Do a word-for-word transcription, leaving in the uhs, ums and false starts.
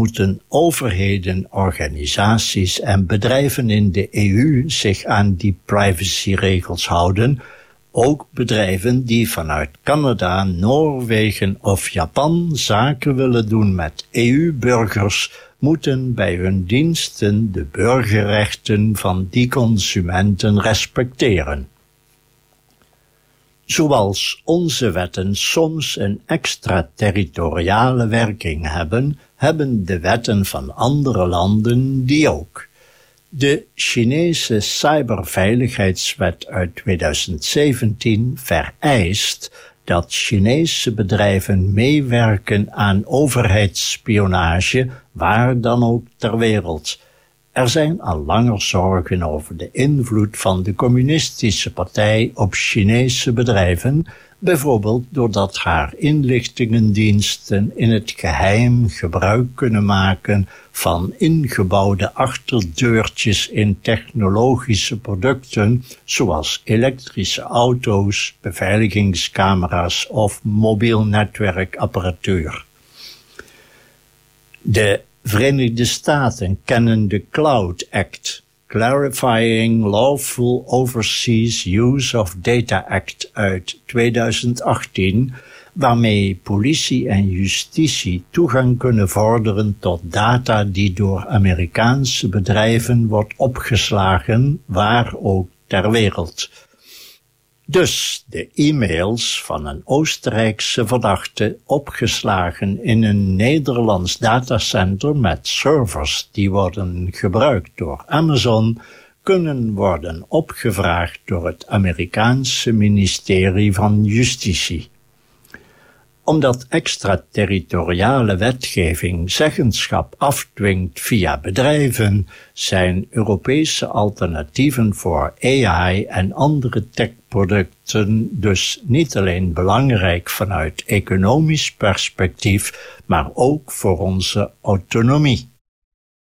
moeten overheden, organisaties en bedrijven in de E U zich aan die privacyregels houden. Ook bedrijven die vanuit Canada, Noorwegen of Japan zaken willen doen met E U-burgers, moeten bij hun diensten de burgerrechten van die consumenten respecteren. Zoals onze wetten soms een extraterritoriale werking hebben, hebben de wetten van andere landen die ook. De Chinese cyberveiligheidswet uit tweeduizend zeventien vereist dat Chinese bedrijven meewerken aan overheidsspionage, waar dan ook ter wereld. Er zijn al langer zorgen over de invloed van de communistische partij op Chinese bedrijven, bijvoorbeeld doordat haar inlichtingendiensten in het geheim gebruik kunnen maken van ingebouwde achterdeurtjes in technologische producten, zoals elektrische auto's, beveiligingscamera's of mobiel netwerkapparatuur. De Verenigde Staten kennen de Cloud Act, Clarifying Lawful Overseas Use of Data Act uit tweeduizend achttien, waarmee politie en justitie toegang kunnen vorderen tot data die door Amerikaanse bedrijven wordt opgeslagen, waar ook ter wereld. Dus de e-mails van een Oostenrijkse verdachte opgeslagen in een Nederlands datacenter met servers die worden gebruikt door Amazon, kunnen worden opgevraagd door het Amerikaanse ministerie van Justitie. Omdat extraterritoriale wetgeving zeggenschap afdwingt via bedrijven, zijn Europese alternatieven voor A I en andere techproducten dus niet alleen belangrijk vanuit economisch perspectief, maar ook voor onze autonomie.